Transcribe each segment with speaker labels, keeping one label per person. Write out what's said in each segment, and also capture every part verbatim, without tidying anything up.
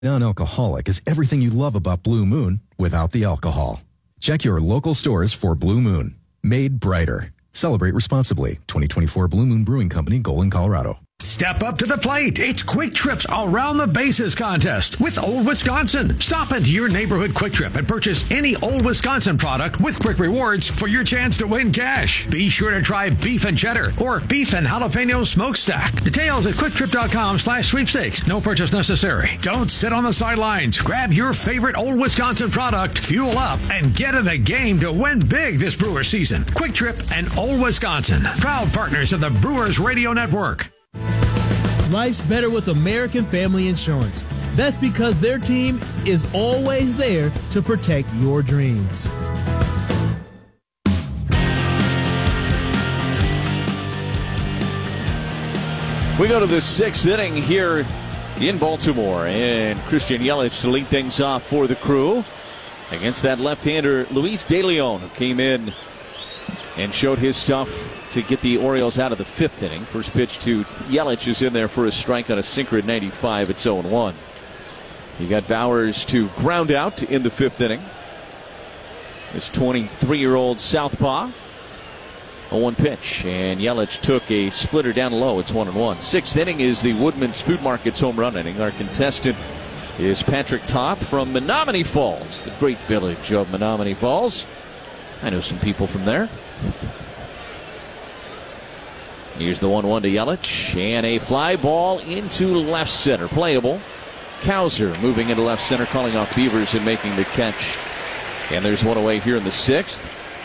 Speaker 1: Non-alcoholic is everything you love about Blue Moon without the alcohol. Check your local stores for Blue Moon. Made brighter. Celebrate responsibly. twenty twenty-four Blue Moon Brewing Company, Golden, Colorado.
Speaker 2: Step up to the plate. It's Quick Trip's Around the Bases contest with Old Wisconsin. Stop into your neighborhood Quick Trip and purchase any Old Wisconsin product with Quick Rewards for your chance to win cash. Be sure to try beef and cheddar or beef and jalapeno smokestack. Details at quicktrip.com slash sweepstakes. No purchase necessary. Don't sit on the sidelines. Grab your favorite Old Wisconsin product, fuel up, and get in the game to win big this Brewers season. Quick Trip and Old Wisconsin, proud partners of the Brewers Radio Network.
Speaker 3: Life's better with American Family Insurance. That's because their team is always there to protect your dreams.
Speaker 4: We go to the sixth inning here in Baltimore, and Christian Yelich to lead things off for the Crew against that left-hander Luis De Leon, who came in and showed his stuff to get the Orioles out of the fifth inning. First pitch to Yelich is in there for a strike on a sinker at ninety-five. It's oh and one. You got Bowers to ground out in the fifth inning. This twenty-three-year-old southpaw. oh one pitch, and Yelich took a splitter down low. It's one and one. Sixth inning is the Woodman's Food Market's home run inning. Our contestant is Patrick Toth from Menominee Falls, the great village of Menominee Falls. I know some people from there. Here's the one one to Yelich, and a fly ball into left center. Playable. Cowser moving into left center, calling off Beavers and making the catch. And there's one away here in the sixth.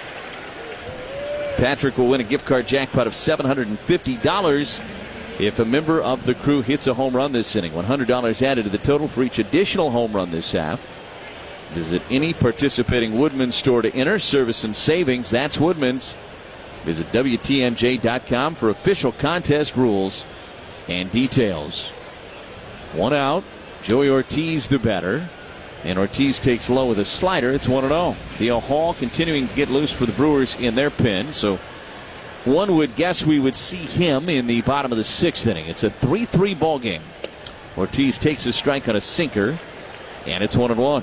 Speaker 4: Patrick will win a gift card jackpot of seven hundred fifty dollars if a member of the Crew hits a home run this inning. one hundred dollars added to the total for each additional home run this half. Visit any participating Woodman's store to enter. Service and savings, that's Woodman's. Visit W T M J dot com for official contest rules and details. One out. Joey Ortiz the batter. And Ortiz takes low with a slider. It's one and oh. Theo Hall continuing to get loose for the Brewers in their pen. So one would guess we would see him in the bottom of the sixth inning. It's a three three ball game. Ortiz takes a strike on a sinker. And it's one and one.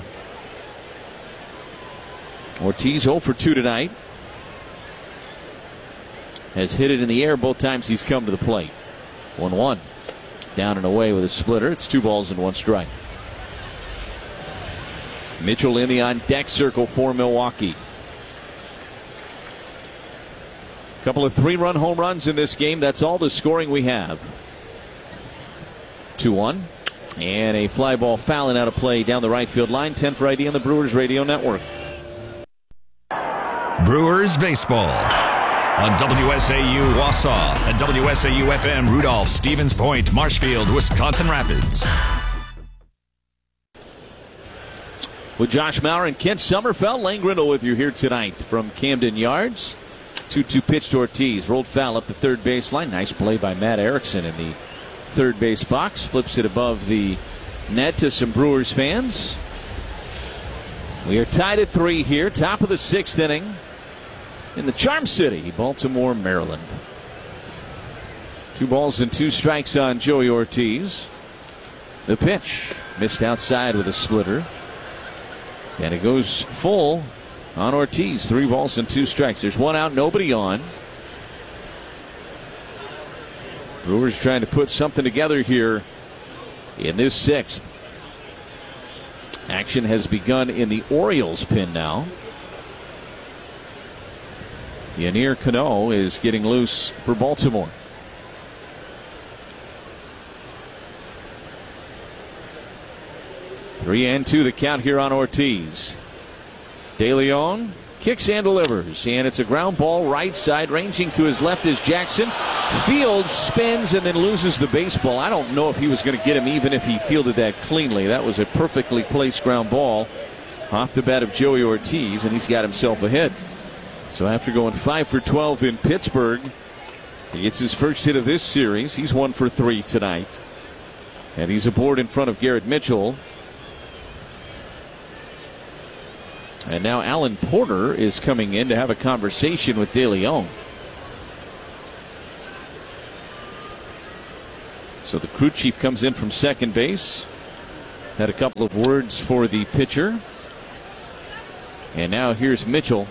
Speaker 4: Ortiz oh for two tonight. Has hit it in the air both times he's come to the plate. one one. Down and away with a splitter. It's two balls and one strike. Mitchell in the on-deck circle for Milwaukee. A couple of three-run home runs in this game. That's all the scoring we have. two one. And a fly ball fouling out of play down the right field line. ten for I D on the Brewers Radio Network.
Speaker 2: Brewers Baseball on W S A U Wausau and W S A U F M Rudolph, Stevens Point, Marshfield, Wisconsin Rapids.
Speaker 4: With Josh Maurer and Kent Sommerfeld, Lane Grindle with you here tonight from Camden Yards. two two pitch to Ortiz. Rolled foul up the third baseline. Nice play by Matt Erickson in the third base box. Flips it above the net to some Brewers fans. We are tied at three here. Top of the sixth inning in the Charm City, Baltimore, Maryland. Two balls and two strikes on Joey Ortiz. The pitch missed outside with a splitter. And it goes full on Ortiz. Three balls and two strikes. There's one out, nobody on. Brewers trying to put something together here in this sixth. Action has begun in the Orioles pen now. Yennier Cano is getting loose for Baltimore. Three and two the count here on Ortiz. De Leon kicks and delivers, and it's a ground ball right side. Ranging to his left is Jackson. Fields spins and then loses the baseball. I don't know if he was going to get him even if he fielded that cleanly. That was a perfectly placed ground ball off the bat of Joey Ortiz, and he's got himself a hit. So after going five for twelve in Pittsburgh, he gets his first hit of this series. He's one for three tonight. And he's aboard in front of Garrett Mitchell. And now Alan Porter is coming in to have a conversation with De Leon. So the crew chief comes in from second base. had a couple of words for the pitcher. And now here's Mitchell.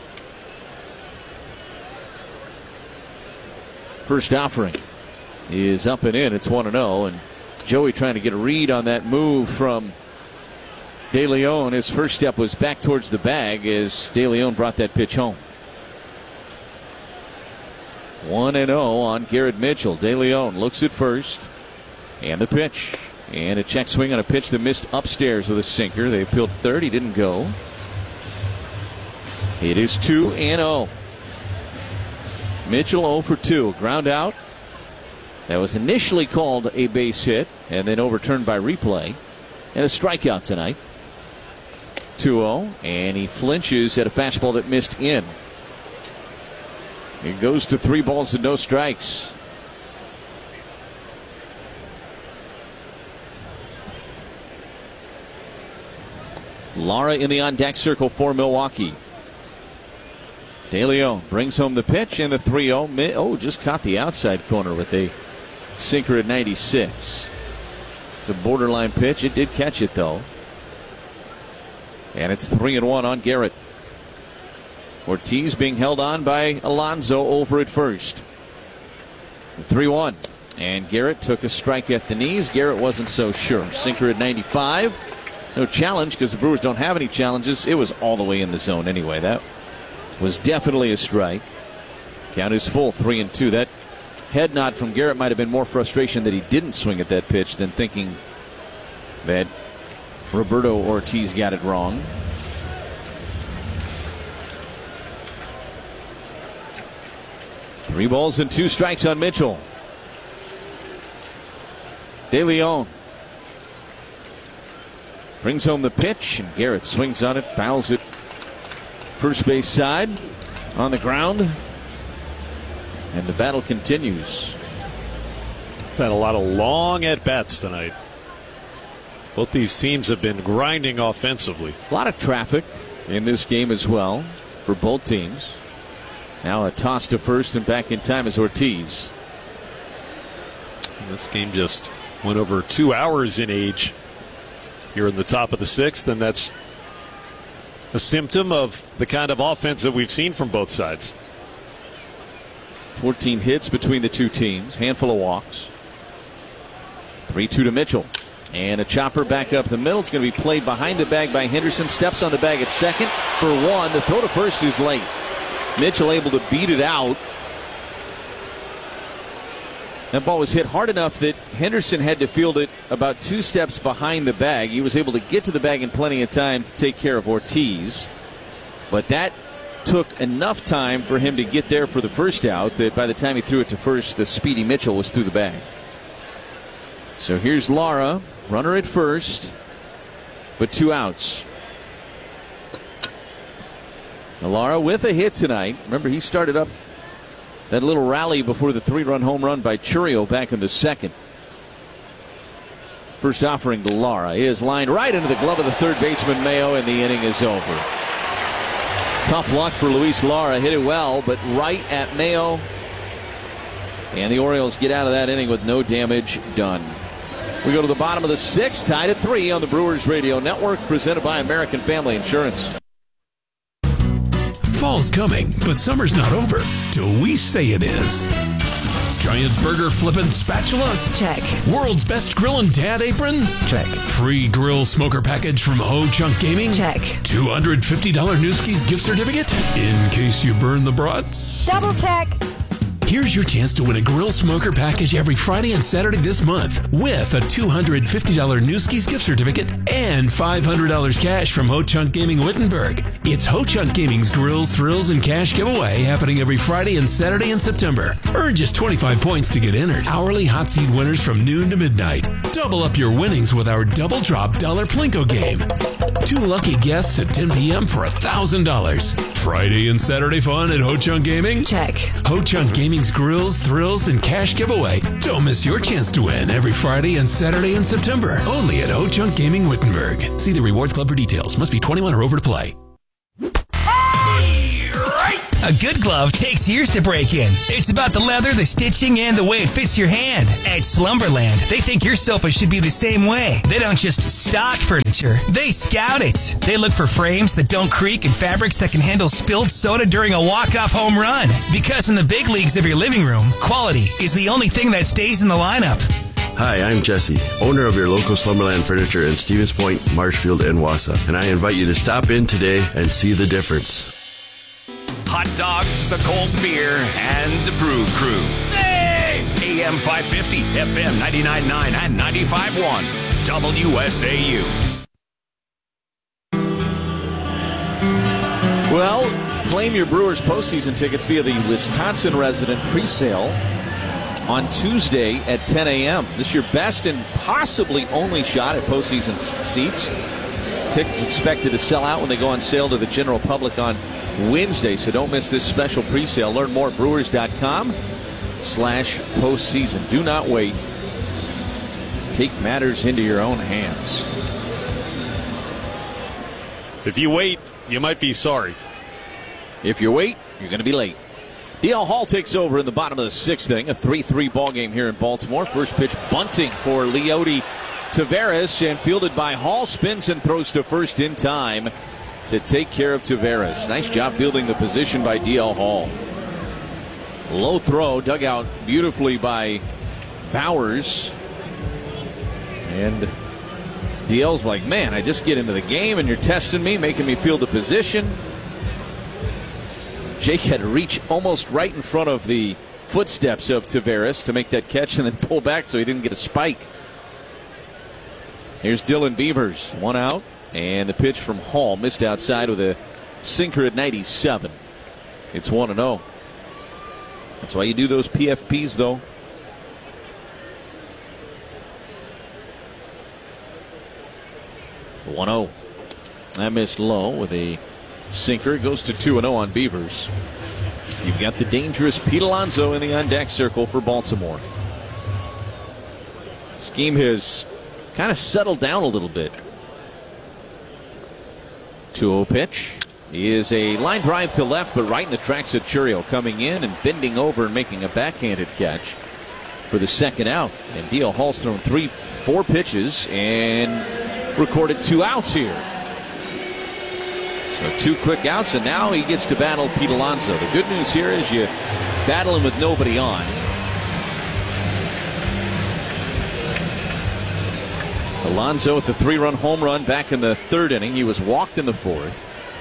Speaker 4: First offering is up and in. It's one and oh. And Joey trying to get a read on that move from De Leon. His first step was back towards the bag as De Leon brought that pitch home. one and oh on Garrett Mitchell. De Leon looks at first. And the pitch. And a check swing on a pitch that missed upstairs with a sinker. They appealed third. He didn't go. It is two and oh. Mitchell oh for two. Ground out. That was initially called a base hit and then overturned by replay. And a strikeout tonight. two oh. And he flinches at a fastball that missed in. It goes to three balls and no strikes. Lara in the on-deck circle for Milwaukee. De Leon brings home the pitch and the three oh. Oh, just caught the outside corner with a sinker at ninety-six. It's a borderline pitch. It did catch it, though. And it's three and one on Garrett. Ortiz being held on by Alonso over at first. three one. And Garrett took a strike at the knees. Garrett wasn't so sure. Sinker at ninety-five. No challenge because the Brewers don't have any challenges. It was all the way in the zone anyway. That was definitely a strike. Count is full, three and two. That head nod from Garrett might have been more frustration that he didn't swing at that pitch than thinking that Roberto Ortiz got it wrong. Three balls and two strikes on Mitchell. De Leon brings home the pitch, and Garrett swings on it, fouls it first base side on the ground, and the battle continues.
Speaker 5: We've had a lot of long at-bats tonight. Both these teams have been grinding offensively.
Speaker 4: A lot of traffic in this game as well for both teams. Now a toss to first and back in time is Ortiz.
Speaker 5: And this game just went over two hours in age. You're in the top of the sixth, and that's a symptom of the kind of offense that we've seen from both sides.
Speaker 4: fourteen hits between the two teams, handful of walks. three two to Mitchell. And a chopper back up the middle. It's going to be played behind the bag by Henderson. Steps on the bag at second for one. The throw to first is late. Mitchell able to beat it out. That ball was hit hard enough that Henderson had to field it about two steps behind the bag. He was able to get to the bag in plenty of time to take care of Ortiz. But that took enough time for him to get there for the first out that by the time he threw it to first, the speedy Mitchell was through the bag. So here's Lara, runner at first, but two outs. Lara with a hit tonight. Remember, he started up that little rally before the three-run home run by Churio back in the second. First offering to Lara is lined right into the glove of the third baseman Mayo, and the inning is over. Tough luck for Luis Lara. Hit it well, but right at Mayo. And the Orioles get out of that inning with no damage done. We go to the bottom of the sixth, tied at three on the Brewers Radio Network, presented by American Family Insurance.
Speaker 6: Fall's coming, but summer's not over till we say it is. Giant burger flippin' spatula?
Speaker 7: Check.
Speaker 6: World's best grillin' dad apron?
Speaker 7: Check.
Speaker 6: Free grill smoker package from Ho Chunk Gaming?
Speaker 7: Check.
Speaker 6: two hundred fifty dollars Newski's gift certificate? In case you burn the brats?
Speaker 7: Double check.
Speaker 6: Here's your chance to win a grill smoker package every Friday and Saturday this month with a two hundred fifty dollars Newski's gift certificate and five hundred dollars cash from Ho Chunk Gaming Wittenberg. It's Ho Chunk Gaming's Grills, Thrills, and Cash giveaway happening every Friday and Saturday in September. Earn just twenty-five points to get entered. Hourly hot seat winners from noon to midnight. Double up your winnings with our Double Drop Dollar Plinko game. Two lucky guests at ten p.m. for one thousand dollars. Friday and Saturday fun at Ho Chunk Gaming?
Speaker 7: Check.
Speaker 6: Ho Chunk Gaming's Grills, Thrills, and Cash giveaway. Don't miss your chance to win every Friday and Saturday in September. Only at Ho Chunk Gaming Wittenberg. See the Rewards Club for details. Must be twenty-one or over to play.
Speaker 8: Hey, right
Speaker 7: A good glove takes years to break in. It's about the leather, the stitching, and the way it fits your hand. At Slumberland, they think your sofa should be the same way. They don't just stock furniture, they scout it. They look for frames that don't creak and fabrics that can handle spilled soda during a walk-off home run. Because in the big leagues of your living room, quality is the only thing that stays in the lineup.
Speaker 8: Hi, I'm Jesse, owner of your local Slumberland Furniture in Stevens Point, Marshfield, and Wausau. And I invite you to stop in today and see the difference.
Speaker 9: Hot dogs, a cold beer, and the Brew Crew. Hey! A M five fifty, F M ninety-nine point nine, and ninety-five point one. W S A U.
Speaker 4: Well, claim your Brewers postseason tickets via the Wisconsin resident presale on Tuesday at ten a.m. This is your best and possibly only shot at postseason seats. Tickets expected to sell out when they go on sale to the general public on Wednesday, so don't miss this special presale. Learn more at brewers.com slash postseason. Do not wait. Take matters into your own hands.
Speaker 5: If you wait, you might be sorry.
Speaker 4: If you wait, you're going to be late. D L Hall takes over in the bottom of the sixth inning. A three three ball game here in Baltimore. First pitch bunting for Leody Taveras, and fielded by Hall. Spins and throws to first in time to take care of Taveras. Nice job fielding the position by D L Hall. Low throw, dug out beautifully by Bowers. And D L's like, man, I just get into the game and you're testing me, making me field the position. Jake had to reach almost right in front of the footsteps of Taveras to make that catch and then pull back so he didn't get a spike. Here's Dylan Beavers, one out. And the pitch from Hall missed outside with a sinker at ninety-seven. It's one and oh. That's why you do those P F Ps, though. one oh. I missed low with a sinker. It goes to two and oh on Beavers. You've got the dangerous Pete Alonso in the on-deck circle for Baltimore. Scheme has kind of settled down a little bit. two oh pitch is a line drive to left, but right in the tracks of Churio, coming in and bending over and making a backhanded catch for the second out. And D L Hall's thrown three, four pitches and recorded two outs here. So two quick outs, and now he gets to battle Pete Alonso. The good news here is you battle him with nobody on. Alonso with the three-run home run back in the third inning. He was walked in the fourth.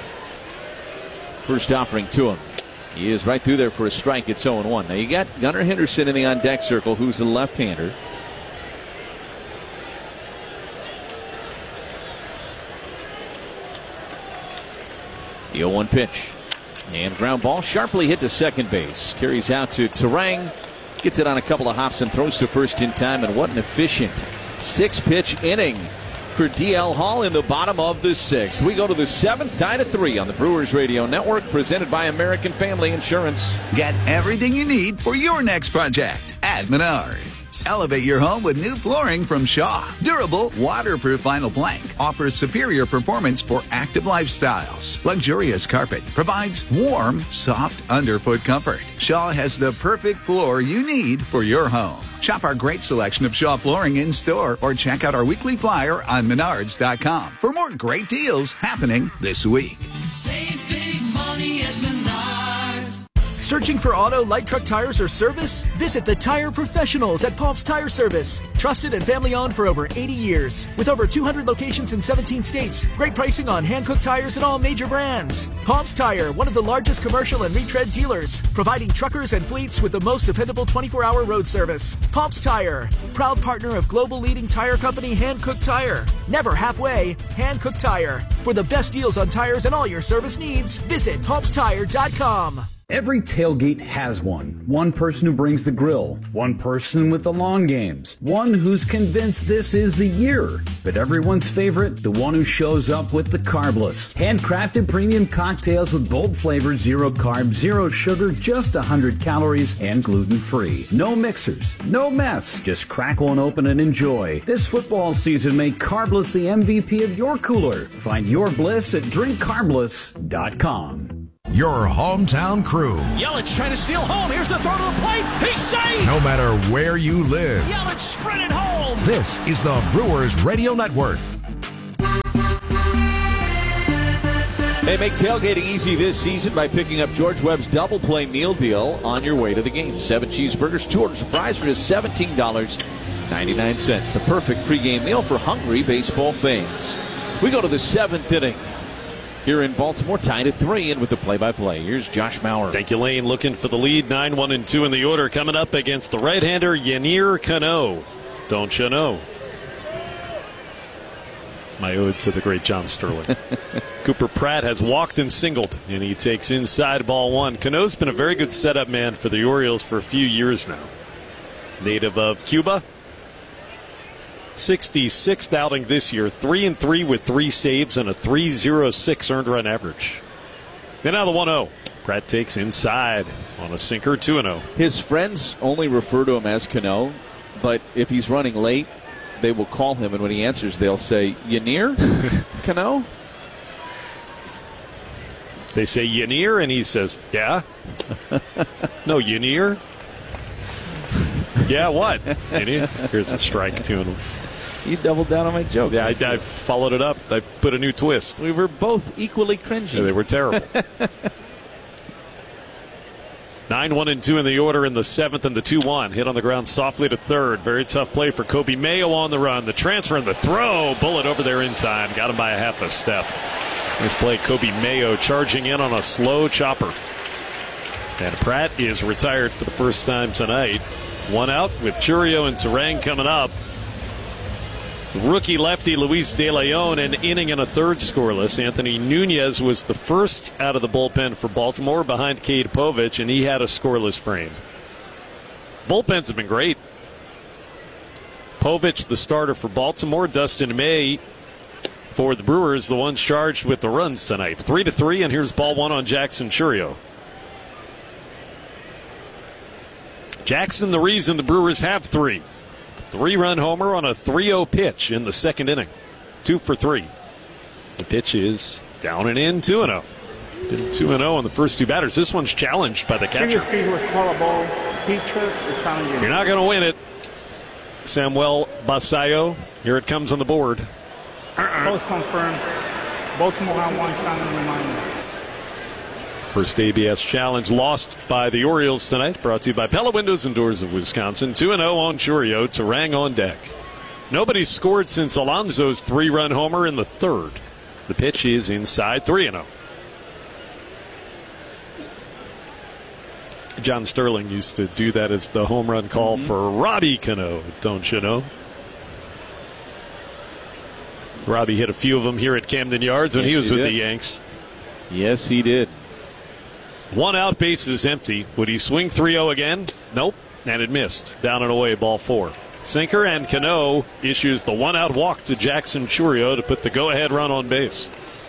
Speaker 4: First offering to him. He is right through there for a strike. It's oh and one. Now you got Gunnar Henderson in the on-deck circle, who's the left-hander. The oh one pitch. And ground ball sharply hit to second base. Carries out to Terang. Gets it on a couple of hops and throws to first in time. And what an efficient six-pitch inning for D L Hall in the bottom of the sixth. We go to the seventh, tied at three on the Brewers Radio Network, presented by American Family Insurance.
Speaker 10: Get everything you need for your next project at Menards. Elevate your home with new flooring from Shaw. Durable, waterproof vinyl plank offers superior performance for active lifestyles. Luxurious carpet provides warm, soft underfoot comfort. Shaw has the perfect floor you need for your home. Shop our great selection of Shaw flooring in store or check out our weekly flyer on menards dot com for more great deals happening this week.
Speaker 11: Save big money at Menards.
Speaker 12: Searching for auto, light truck tires or service? Visit the tire professionals at Palms Tire Service. Trusted and family owned for over eighty years. With over two hundred locations in seventeen states. Great pricing on hand-cooked tires and all major brands. Palms Tire, one of the largest commercial and retread dealers. Providing truckers and fleets with the most dependable twenty-four hour road service. Palms Tire, proud partner of global leading tire company Hankook Tire. Never halfway, Hankook Tire. For the best deals on tires and all your service needs, visit palms tire dot com.
Speaker 13: Every tailgate has one. One person who brings the grill. One person with the long games. One who's convinced this is the year. But everyone's favorite, the one who shows up with the carbless. Handcrafted premium cocktails with bold flavors, zero carb, zero sugar, just one hundred calories, and gluten-free. No mixers, no mess. Just crack one open and enjoy. This football season, make Carbless the M V P of your cooler. Find your bliss at drink carbless dot com.
Speaker 14: your hometown crew.
Speaker 15: Yelich trying to steal home. Here's the throw to the plate. He's safe.
Speaker 14: No matter where you live.
Speaker 15: Yelich sprinted home.
Speaker 14: This is the Brewers Radio Network.
Speaker 4: Hey, make tailgating easy this season by picking up George Webb's Double Play Meal Deal on your way to the game. Seven cheeseburgers, two orders of fries for just seventeen dollars and ninety-nine cents. The perfect pregame meal for hungry baseball fans. We go to the seventh inning here in Baltimore, tied at three, and with the play-by-play, here's Josh Maurer.
Speaker 5: Thank you, Lane. Looking for the lead, nine one and two in the order, coming up against the right-hander Yennier Cano. Don't you know? It's my ode to the great John Sterling. Cooper Pratt has walked and singled, and he takes inside ball one. Cano's been a very good setup man for the Orioles for a few years now. Native of Cuba. sixty-sixth outing this year, three and three with three saves and a three oh six earned run average. Then now the one oh. Pratt takes inside on a sinker, two and oh.
Speaker 4: His friends only refer to him as Cano, but if he's running late, they will call him, and when he answers, they'll say, Yennier Cano?
Speaker 5: They say Yennier, and he says, yeah. No, Yennier? Yeah, what? Here's a strike to him.
Speaker 4: You doubled down on my joke.
Speaker 5: Yeah, I, I followed it up. I put a new twist.
Speaker 4: We were both equally cringy.
Speaker 5: Yeah, they were terrible. nine one and two in the order in the seventh, and the two one. Hit on the ground softly to third. Very tough play for Kobe Mayo on the run. The transfer and the throw. Bullet over there in time. Got him by a half a step. Nice play, Kobe Mayo charging in on a slow chopper. And Pratt is retired for the first time tonight. One out with Chourio and Turang coming up. Rookie lefty Luis De Leon, an inning and a third scoreless. Anthony Nunez was the first out of the bullpen for Baltimore behind Cade Povich, and he had a scoreless frame. Bullpens have been great. Povich, the starter for Baltimore. Dustin May for the Brewers, the ones charged with the runs tonight. Three to three, and here's ball one on Jackson Chourio. Jackson, the reason the Brewers have three. Three-run homer on a three oh pitch in the second inning. Two for three. The pitch is down and in, two and oh. Did two and oh on the first two batters. This one's challenged by the catcher. You're not going to win it. Samuel Basayo. Here it comes on the board.
Speaker 16: Both confirmed. Baltimore have one standing reminder.
Speaker 5: First A B S challenge lost by the Orioles tonight. Brought to you by Pella Windows and Doors of Wisconsin. two and oh on Chourio. Turang on deck. Nobody's scored since Alonso's three-run homer in the third. The pitch is inside, three and oh. John Sterling used to do that as the home run call mm-hmm. for Robbie Cano, don't you know? Robbie hit a few of them here at Camden Yards when yes, he was he with did. the Yanks.
Speaker 4: Yes, he did.
Speaker 5: One out, base is empty. Would he swing three oh again? Nope. And it missed. Down and away, ball four. Sinker, and Cano issues the one out walk to Jackson Chourio to put the go-ahead run on base.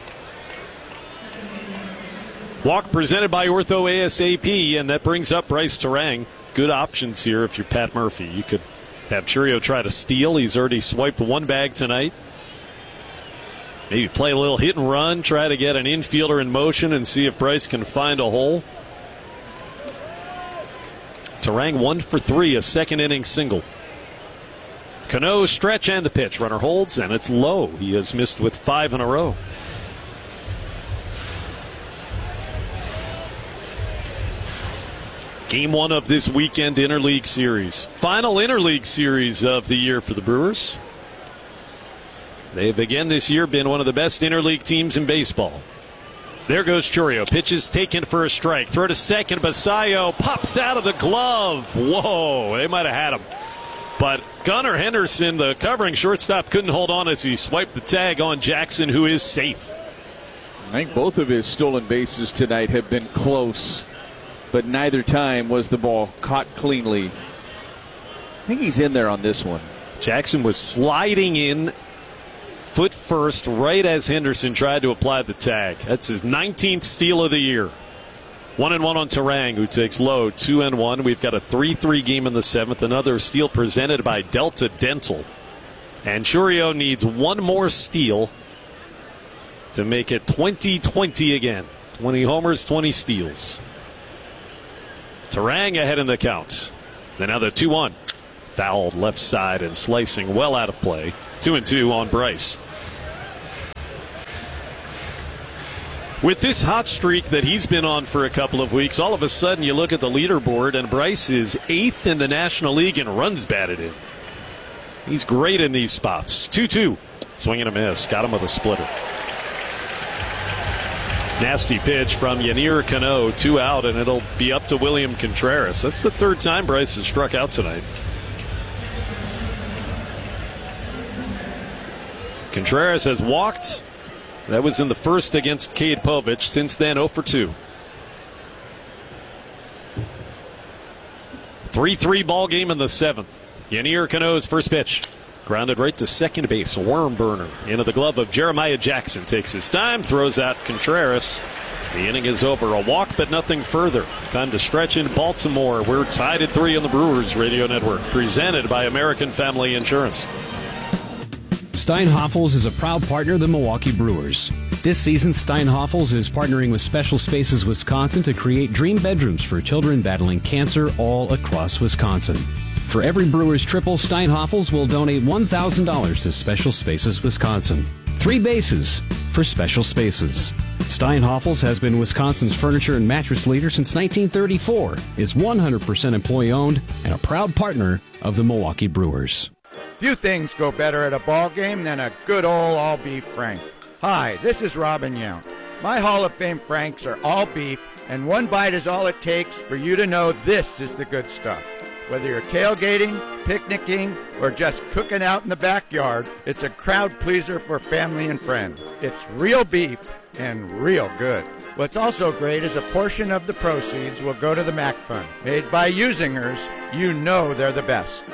Speaker 5: Walk presented by Ortho ASAP, and that brings up Bryce Turang. Good options here if you're Pat Murphy. You could have Chourio try to steal. He's already swiped one bag tonight. Maybe play a little hit and run, try to get an infielder in motion and see if Bryce can find a hole. Turang one for three, a second inning single. Cano stretch and the pitch. Runner holds, and it's low. He has missed with five in a row. Game one of this weekend interleague series. Final interleague series of the year for the Brewers. They've again this year been one of the best interleague teams in baseball. There goes Chourio. Pitches taken for a strike. Throw to second. Basayo pops out of the glove. Whoa, they might have had him. But Gunnar Henderson, the covering shortstop, couldn't hold on as he swiped the tag on Jackson, who is safe.
Speaker 4: I think both of his stolen bases tonight have been close, but neither time was the ball caught cleanly. I think he's in there on this one.
Speaker 5: Jackson was sliding in foot first right as Henderson tried to apply the tag. That's his nineteenth steal of the year. One and one on Turang, who takes low. Two and one. We've got a three three game in the seventh. Another steal presented by Delta Dental. And Chourio needs one more steal to make it twenty twenty again. twenty homers, twenty steals. Turang ahead in the count. Then now the two one. Fouled left side and slicing well out of play. Two and two on Bryce. With this hot streak that he's been on for a couple of weeks, all of a sudden you look at the leaderboard and Bryce is eighth in the National League in runs batted in. He's great in these spots. two two. Swing and a miss. Got him with a splitter. Nasty pitch from Yennier Cano. Two out, and it'll be up to William Contreras. That's the third time Bryce has struck out tonight. Contreras has walked. That was in the first against Cade Povich. Since then, oh for two. three three ball game in the seventh. Yennier Cano's first pitch. Grounded right to second base. A worm burner into the glove of Jeremiah Jackson. Takes his time, throws out Contreras. The inning is over. A walk, but nothing further. Time to stretch in Baltimore. We're tied at three on the Brewers Radio Network. Presented by American Family Insurance.
Speaker 17: Steinhoffels is a proud partner of the Milwaukee Brewers. This season, Steinhoffels is partnering with Special Spaces Wisconsin to create dream bedrooms for children battling cancer all across Wisconsin. For every Brewers triple, Steinhoffels will donate one thousand dollars to Special Spaces Wisconsin. Three bases for Special Spaces. Steinhoffels has been Wisconsin's furniture and mattress leader since nineteen thirty-four, is one hundred percent employee-owned, and a proud partner of the Milwaukee Brewers.
Speaker 18: Few things go better at a ball game than a good old all-beef Frank. Hi, this is Robin Yount. My Hall of Fame Franks are all beef, and one bite is all it takes for you to know this is the good stuff. Whether you're tailgating, picnicking, or just cooking out in the backyard, it's a crowd pleaser for family and friends. It's real beef and real good. What's also great is a portion of the proceeds will go to the Mac Fund. Made by Usingers, you know they're the best.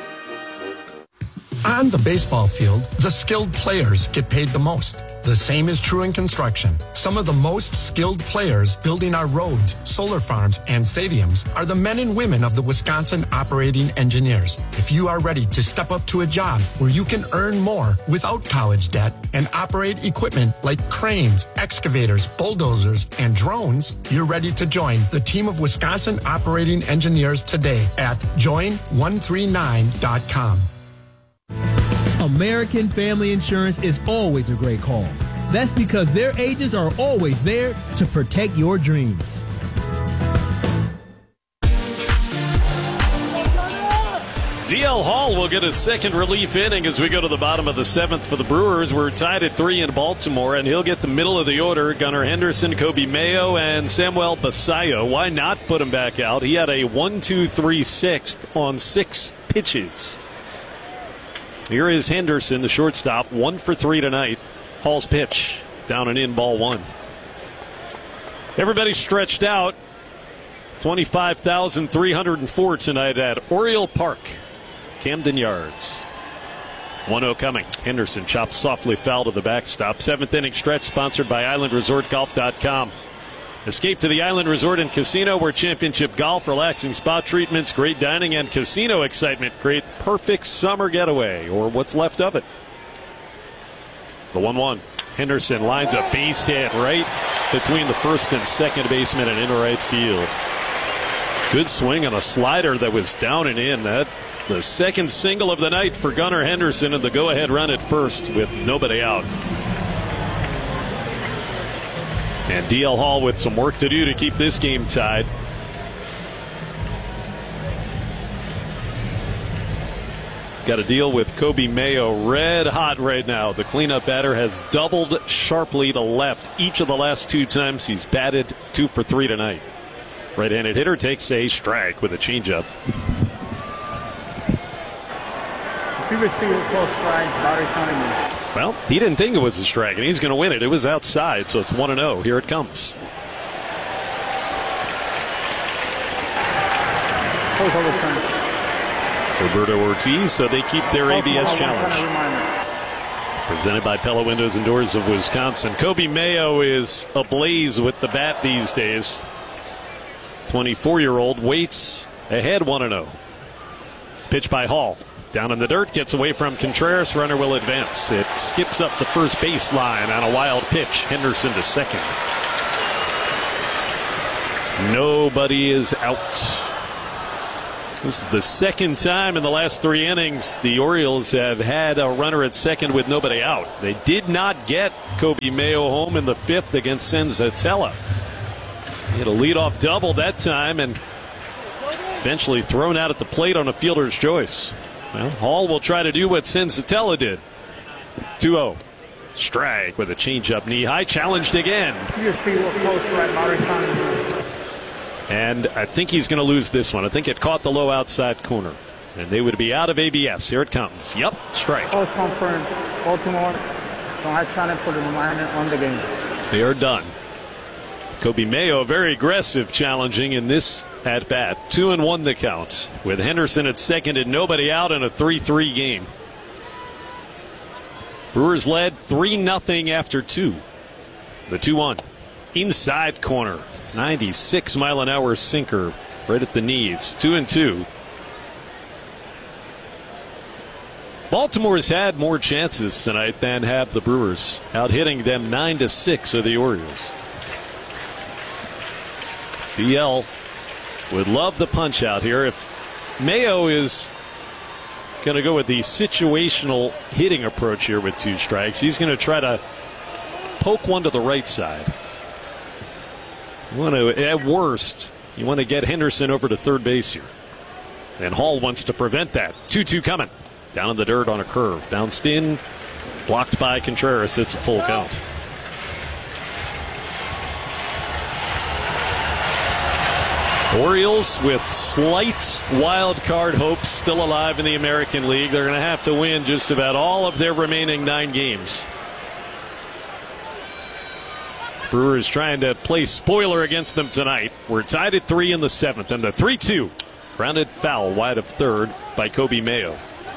Speaker 19: On the baseball field, the skilled players get paid the most. The same is true in construction. Some of the most skilled players building our roads, solar farms, and stadiums are the men and women of the Wisconsin Operating Engineers. If you are ready to step up to a job where you can earn more without college debt and operate equipment like cranes, excavators, bulldozers, and drones, you're ready to join the team of Wisconsin Operating Engineers today at join one three nine dot com.
Speaker 3: American Family Insurance is always a great call. That's because their agents are always there to protect your dreams.
Speaker 5: D L Hall will get a second relief inning as we go to the bottom of the seventh for the Brewers. We're tied at three in Baltimore, and he'll get the middle of the order. Gunnar Henderson, Kobe Mayo, and Samuel Basayo. Why not put him back out? He had a one two three sixth on six pitches. Here is Henderson, the shortstop, one for three tonight. Hall's pitch, down and in, ball one. Everybody stretched out. twenty-five thousand three hundred four tonight at Oriole Park, Camden Yards. one oh coming. Henderson chops softly foul to the backstop. Seventh inning stretch sponsored by Island Resort Golf dot com. Escape to the Island Resort and Casino, where championship golf, relaxing spa treatments, great dining, and casino excitement create the perfect summer getaway, or what's left of it. The one one. Henderson lines a base hit right between the first and second baseman and into right field. Good swing on a slider that was down and in. That the second single of the night for Gunnar Henderson, and the go-ahead run at first with nobody out. And D L Hall with some work to do to keep this game tied. Got to deal with Kobe Mayo, red hot right now. The cleanup batter has doubled sharply to left each of the last two times he's batted. Two for three tonight. Right-handed hitter takes a strike with a changeup.
Speaker 16: Previously, close strike, batter's on him.
Speaker 5: Well, he didn't think it was a strike, and he's going to win it. It was outside, so it's one and oh. Here it comes. Roberto Ortiz, so they keep their A B S challenge. Presented by Pella Windows and Doors of Wisconsin. Kobe Mayo is ablaze with the bat these days. twenty-four-year-old waits ahead one and oh. Pitch by Hall. Down in the dirt, gets away from Contreras. Runner will advance. It skips up the first baseline on a wild pitch. Henderson to second. Nobody is out. This is the second time in the last three innings the Orioles have had a runner at second with nobody out. They did not get Coby Mayo home in the fifth against Senzatella. He had a leadoff double that time and eventually thrown out at the plate on a fielder's choice. Well, Hall will try to do what Senzatella did. two oh. Strike with a changeup knee high. Challenged again. And I think he's going to lose this one. I think it caught the low outside corner. And they would be out of A B S. Here it comes. Yep, strike.
Speaker 16: Post confirmed. Baltimore don't have challenge for the reminder on the game.
Speaker 5: They are done. Coby Mayo very aggressive challenging in this at bat. Two and one the count with Henderson at second and nobody out in a three three game. Brewers led three nothing after two. The two one. Inside corner. ninety-six mile an hour sinker right at the knees. Two and two. Baltimore's had more chances tonight than have the Brewers, out hitting them nine to six of the Orioles. D L would love the punch out here. If Mayo is going to go with the situational hitting approach here with two strikes, he's going to try to poke one to the right side. You want to, at worst, you want to get Henderson over to third base here. And Hall wants to prevent that. two two coming. Down in the dirt on a curve. Downspin, blocked by Contreras. It's a full count. Orioles with slight wild card hopes still alive in the American League. They're going to have to win just about all of their remaining nine games. Brewers trying to play spoiler against them tonight. We're tied at three in the seventh, and the three two grounded foul wide of third by Coby Mayo.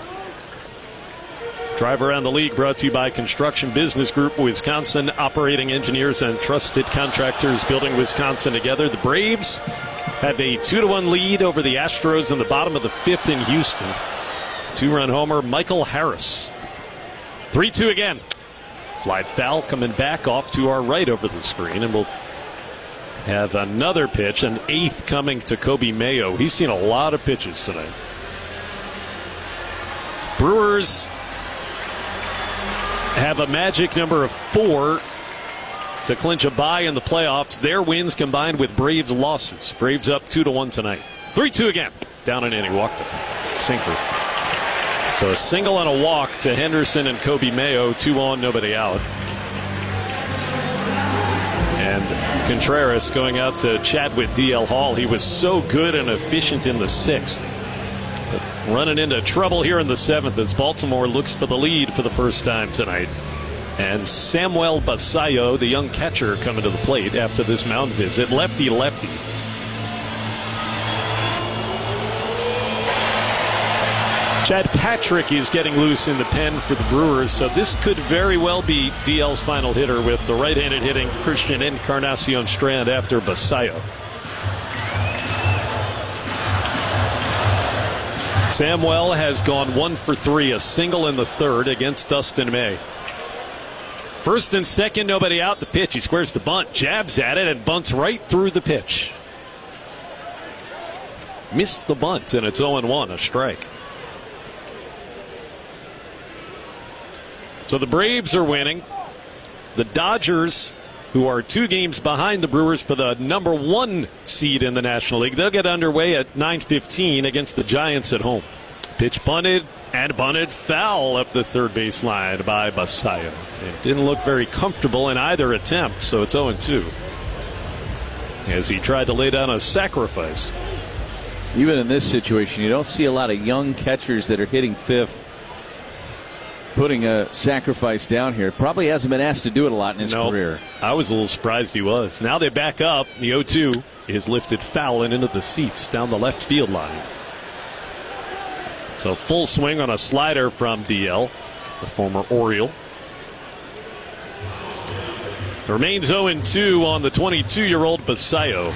Speaker 5: Drive Around the League brought to you by Construction Business Group Wisconsin, operating engineers and trusted contractors building Wisconsin together. The Braves have a two to one lead over the Astros in the bottom of the fifth in Houston. Two-run homer, Michael Harris. three two again. Flied foul coming back off to our right over the screen, and we'll have another pitch, an eighth coming to Coby Mayo. He's seen a lot of pitches tonight. Brewers have a magic number of four to clinch a bye in the playoffs. Their wins combined with Braves losses. Braves up two to one tonight. three two again. Down an inning, walked it. Sinker. So a single and a walk to Henderson and Coby Mayo. Two on, nobody out. And Contreras going out to chat with D L Hall. He was so good and efficient in the sixth. But running into trouble here in the seventh as Baltimore looks for the lead for the first time tonight. And Samuel Basayo, the young catcher, coming to the plate after this mound visit. Lefty lefty. Chad Patrick is getting loose in the pen for the Brewers, so this could very well be D L's final hitter with the right-handed hitting Christian Encarnacion Strand after Basayo. Samuel has gone one for three, a single in the third against Dustin May. First and second, nobody out. The pitch, he squares the bunt, jabs at it, and bunts right through the pitch. Missed the bunt, and it's oh and one, a strike. So the Braves are winning. The Dodgers, who are two games behind the Brewers for the number one seed in the National League, they'll get underway at nine fifteen against the Giants at home. Pitch bunted and bunted foul up the third base line by Basayo. It didn't look very comfortable in either attempt, so it's oh and two. As he tried to lay down a sacrifice.
Speaker 4: Even in this situation, you don't see a lot of young catchers that are hitting fifth putting a sacrifice down here. Probably hasn't been asked to do it a lot in his
Speaker 5: nope.
Speaker 4: career.
Speaker 5: I was a little surprised he was. Now they back up. The oh two is lifted foul and into the seats down the left field line. So full swing on a slider from D L, the former Oriole. It remains oh and two on the twenty-two-year-old Basayo.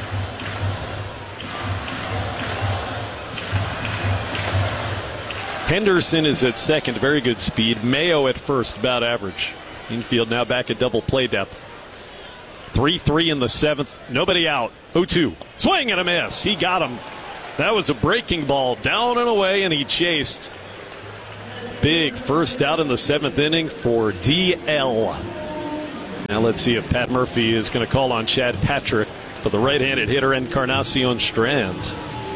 Speaker 5: Henderson is at second, very good speed. Mayo at first, about average. Infield now back at double play depth. three three in the seventh, nobody out. oh two. Swing and a miss. He got him. That was a breaking ball down and away, and he chased. Big first out in the seventh inning for D L. Now let's see if Pat Murphy is going to call on Chad Patrick for the right-handed hitter Encarnacion Strand.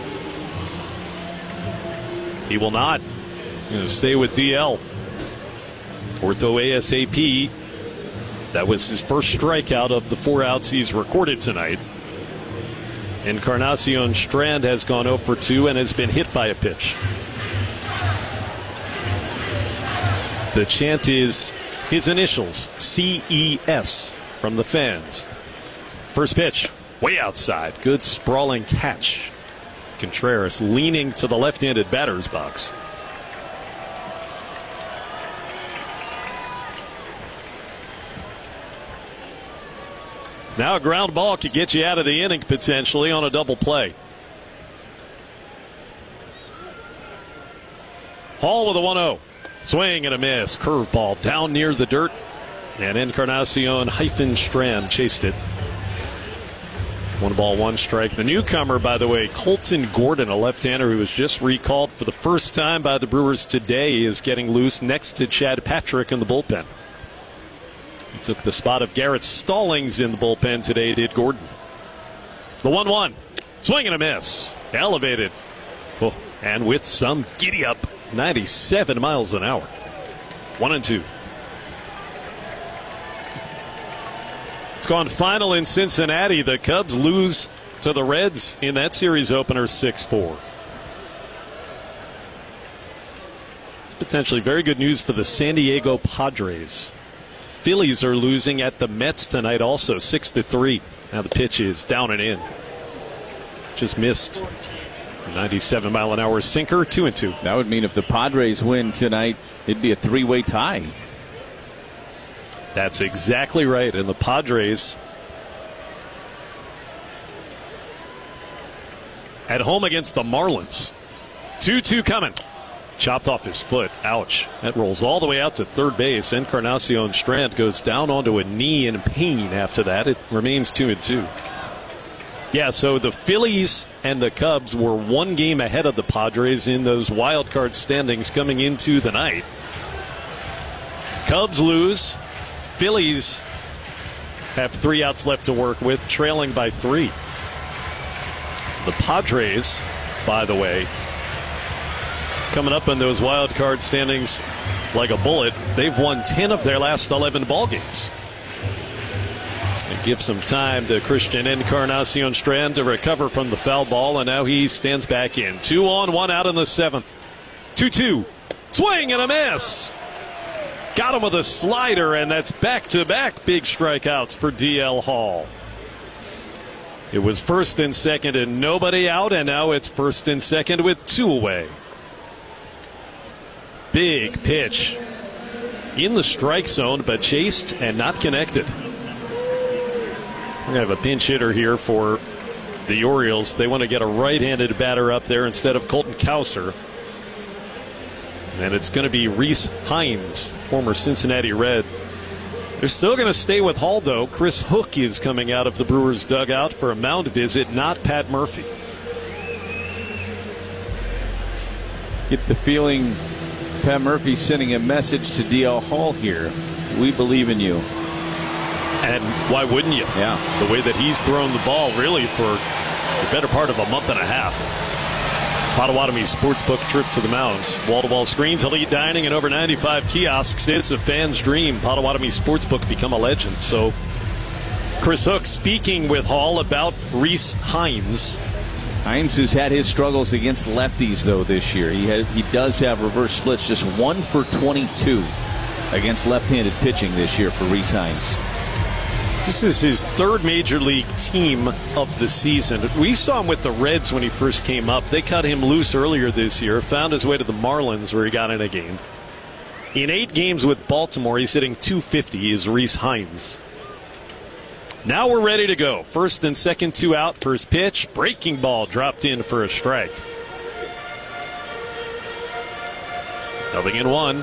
Speaker 5: He will not. Going to stay with D L. Ortho ASAP. That was his first strikeout of the four outs he's recorded tonight. Encarnacion Strand has gone oh for two and has been hit by a pitch. The chant is his initials, C E S, from the fans. First pitch, way outside. Good sprawling catch. Contreras leaning to the left-handed batter's box. Now a ground ball could get you out of the inning potentially on a double play. Hall with a one oh. Swing and a miss. Curveball down near the dirt. And Encarnacion hyphen Strand chased it. One ball, one strike. The newcomer, by the way, Colton Gordon, a left-hander who was just recalled for the first time by the Brewers today, is getting loose next to Chad Patrick in the bullpen. He took the spot of Garrett Stallings in the bullpen today, did Gordon. The one one. Swing and a miss. Elevated. Oh, and with some giddy up. ninety-seven miles an hour. One and two. It's gone final in Cincinnati. The Cubs lose to the Reds in that series opener six four. It's potentially very good news for the San Diego Padres. Phillies are losing at the Mets tonight also, six to three. Now the pitch is down and in. Just missed. ninety-seven mile an hour sinker, two and two.
Speaker 4: That would mean if the Padres win tonight, it'd be a three-way tie.
Speaker 5: That's exactly right. And the Padres at home against the Marlins. two two coming. Chopped off his foot. Ouch. That rolls all the way out to third base. Encarnacion Strand goes down onto a knee in pain after that. It remains two and two. Yeah, so the Phillies and the Cubs were one game ahead of the Padres in those wild card standings coming into the night. Cubs lose. Phillies have three outs left to work with, trailing by three. The Padres, by the way, coming up in those wild card standings like a bullet. They've won ten of their last eleven ball games. It gives some time to Christian Encarnacion Strand to recover from the foul ball, and now he stands back in. Two on, one out in the seventh. two two. Swing and a miss. Got him with a slider, and that's back-to-back big strikeouts for D L Hall. It was first and second and nobody out, and now it's first and second with two away. Big pitch in the strike zone, but chased and not connected. We're going to have a pinch hitter here for the Orioles. They want to get a right-handed batter up there instead of Colton Cowser. And it's going to be Reese Hines, former Cincinnati Red. They're still going to stay with Hall, though. Chris Hook is coming out of the Brewers' dugout for a mound visit, not Pat Murphy.
Speaker 4: Get the feeling Pat Murphy's sending a message to D L Hall here. We believe in you.
Speaker 5: And why wouldn't you?
Speaker 4: Yeah.
Speaker 5: The way that he's thrown the ball really for the better part of a month and a half. Potawatomi Sportsbook trip to the mounds. Wall-to-wall screens, elite dining, and over ninety-five kiosks. It's a fan's dream. Potawatomi Sportsbook become a legend. So Chris Hook speaking with Hall about Reese Hines.
Speaker 4: Hines has had his struggles against lefties, though, this year. He had, he does have reverse splits, just one for twenty-two against left-handed pitching this year for Reese Hines.
Speaker 5: This is his third major league team of the season. We saw him with the Reds when he first came up. They cut him loose earlier this year, found his way to the Marlins where he got in a game. In eight games with Baltimore, he's hitting two fifty is Reese Hines. Now we're ready to go. First and second, two out. First pitch, breaking ball dropped in for a strike. Nothing in one.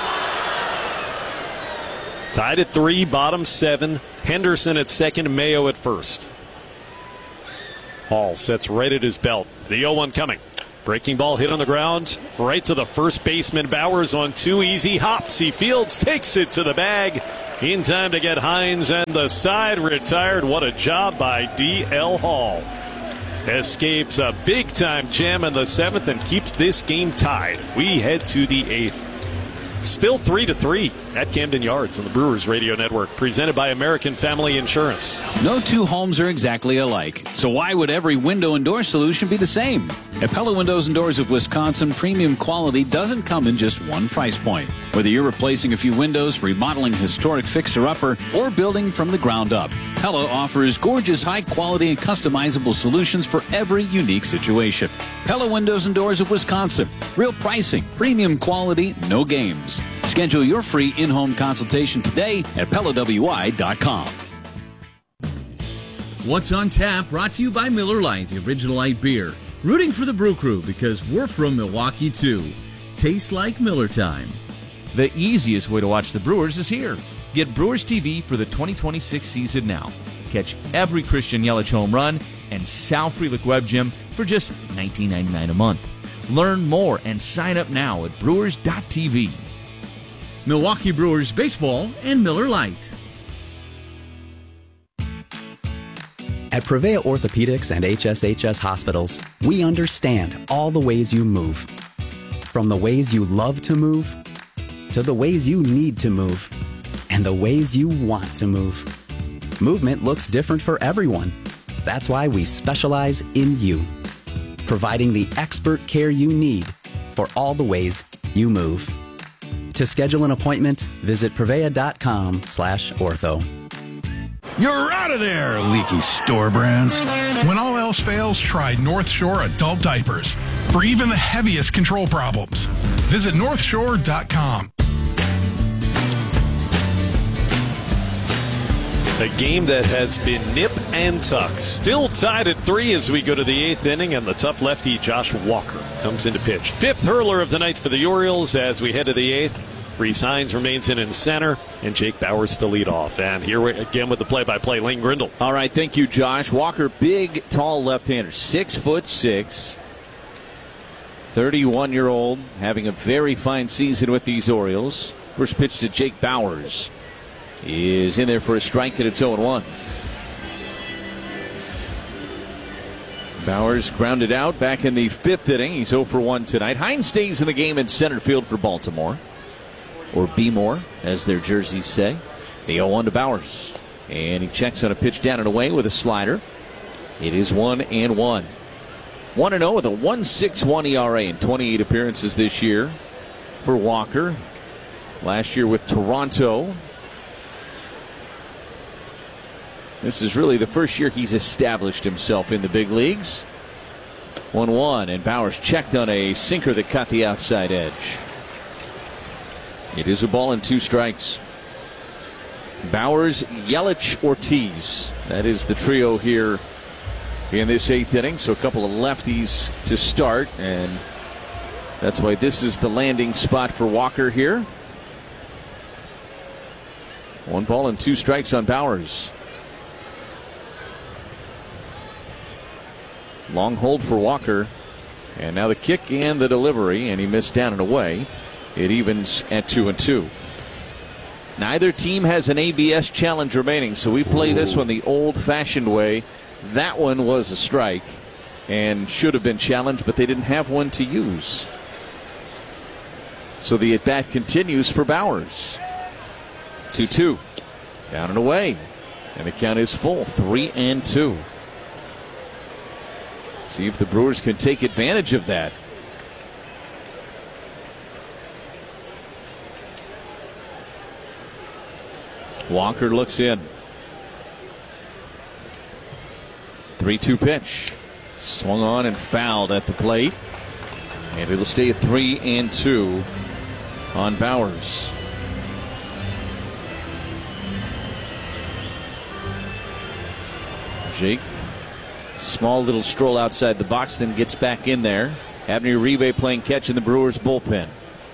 Speaker 5: Tied at three, bottom seven. Henderson at second, Mayo at first. Hall sets right at his belt. The oh one coming. Breaking ball hit on the ground. Right to the first baseman. Bowers on two easy hops. He fields, takes it to the bag. In time to get Hines, and the side retired. What a job by D L Hall. Escapes a big-time jam in the seventh and keeps this game tied. We head to the eighth. Still three to three at Camden Yards on the Brewers Radio Network, presented by American Family Insurance.
Speaker 20: No two homes are exactly alike, so why would every window and door solution be the same? At Pella Windows and Doors of Wisconsin, premium quality doesn't come in just one price point. Whether you're replacing a few windows, remodeling historic fixer-upper, or building from the ground up, Pella offers gorgeous, high-quality, and customizable solutions for every unique situation. Pella Windows and Doors of Wisconsin. Real pricing, premium quality, no games. Schedule your free in-home consultation today at Pella W I dot com.
Speaker 21: What's on Tap, brought to you by Miller Lite, the original light beer. Rooting for the Brew Crew because we're from Milwaukee too. Tastes like Miller time.
Speaker 22: The easiest way to watch the Brewers is here. Get Brewers T V for the twenty twenty-six season now. Catch every Christian Yelich home run and Sal Frelick Web Gym for just nineteen ninety-nine a month. Learn more and sign up now at brewers dot t v.
Speaker 21: Milwaukee Brewers Baseball and Miller Lite.
Speaker 23: At Prevea Orthopedics and H S H S Hospitals, we understand all the ways you move. From the ways you love to move, to the ways you need to move, and the ways you want to move. Movement looks different for everyone. That's why we specialize in you, providing the expert care you need for all the ways you move. To schedule an appointment, visit prevea.com slash ortho.
Speaker 24: You're out of there, leaky store brands. When all else fails, try North Shore Adult Diapers for even the heaviest control problems. Visit north shore dot com.
Speaker 5: A game that has been nip and tuck. Still tied at three as we go to the eighth inning, and the tough lefty Josh Walker comes into pitch. Fifth hurler of the night for the Orioles as we head to the eighth. Reese Hines remains in in center, and Jake Bowers to lead off. And here we again with the play-by-play, Lane Grindle.
Speaker 4: All right, thank you, Josh. Walker, big, tall left-hander, six foot six, thirty-one-year-old, having a very fine season with these Orioles. First pitch to Jake Bowers is in there for a strike, and it's oh one. Bowers grounded out back in the fifth inning. He's oh for one tonight. Hines stays in the game in center field for Baltimore. Or B-more, as their jerseys say. The oh one to Bowers. And he checks on a pitch down and away with a slider. It is one and one. one and oh with a one point six one E R A in twenty-eight appearances this year for Walker. Last year with Toronto. This is really the first year he's established himself in the big leagues. one one, and Bowers checked on a sinker that caught the outside edge. It is a ball and two strikes. Bowers, Yelich, Ortiz. That is the trio here in this eighth inning. So a couple of lefties to start, and that's why this is the landing spot for Walker here. One ball and two strikes on Bowers. Long hold for Walker. And now the kick and the delivery, and he missed down and away. It evens at two and two. Neither team has an A B S challenge remaining, so we play this one the old-fashioned way. That one was a strike and should have been challenged, but they didn't have one to use. So the at-bat continues for Bowers. two two. Down and away. And the count is full. three and two. See if the Brewers can take advantage of that. Walker looks in. three two pitch. Swung on and fouled at the plate. And it'll stay at three and two on Bowers. Jake, small little stroll outside the box, then gets back in there. Abner Uribe playing catch in the Brewers bullpen.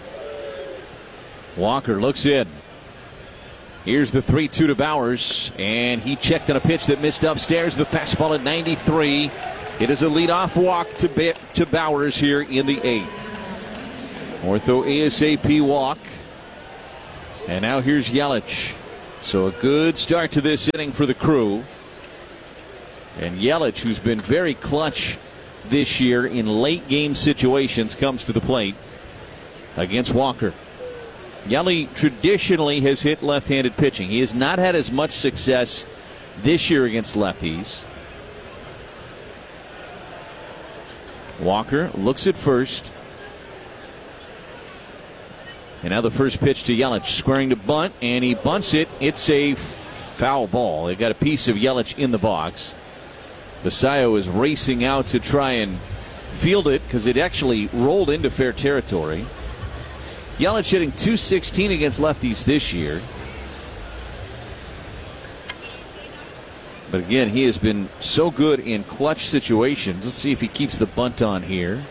Speaker 4: Walker looks in. Here's the three two to Bowers, and he checked on a pitch that missed upstairs. The fastball at ninety-three, It is a leadoff walk to, ba- to Bowers here in the eighth. Ortho ASAP walk. And now here's Yelich. So a good start to this inning for the Crew. And Yelich, who's been very clutch this year in late game situations, comes to the plate against Walker. Yelich traditionally has hit left-handed pitching. He has not had as much success this year against lefties. Walker looks at first. And now the first pitch to Yelich, squaring to bunt, and he bunts it. It's a foul ball. They got a piece of Yelich in the box. Basayo is racing out to try and field it because it actually rolled into fair territory. Yelich hitting two sixteen against lefties this year. But again, he has been so good in clutch situations. Let's see if he keeps the bunt on here.